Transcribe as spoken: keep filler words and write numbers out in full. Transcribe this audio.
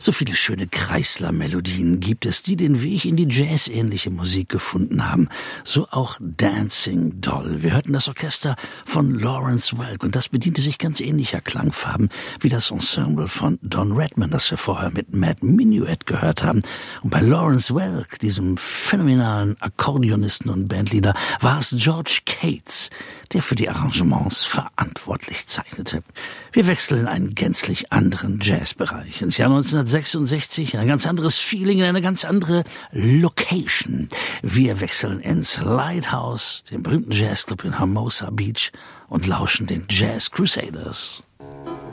So viele schöne Kreisler-Melodien gibt es, die den Weg in die jazzähnliche Musik gefunden haben. So auch Dancing Doll. Wir hörten das Orchester von Lawrence Welk und das bediente sich ganz ähnlicher Klangfarben wie das Ensemble von Don Redman, das wir vorher mit Mad Minuet gehört haben. Und bei Lawrence Welk, diesem phänomenalen Akkordeonisten und Bandleader, war es George Cates, der für die Arrangements verantwortlich zeichnete. Wir wechseln in einen gänzlich anderen Jazzbereich. Ins Jahr neunzehnhundertsechsundsechzig, in ein ganz anderes Feeling, in eine ganz andere Location. Wir wechseln ins Lighthouse, den berühmten Jazzclub in Hermosa Beach, und lauschen den Jazz Crusaders.